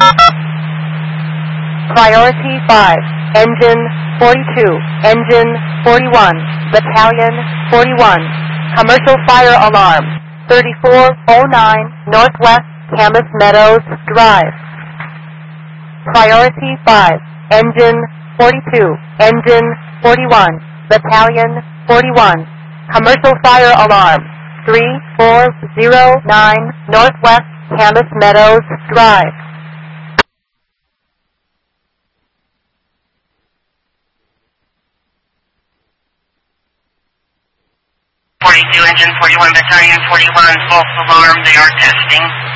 Priority 5, Engine 42, Engine 41, Battalion 41. Commercial fire alarm, 3409 Northwest Camas Meadows Drive. Priority 5, Engine 42, Engine 41, Battalion 41. Commercial fire alarm, 3409 Northwest Camas Meadows Drive. 42, Engine 41, Battalion 41, false alarm, they are testing.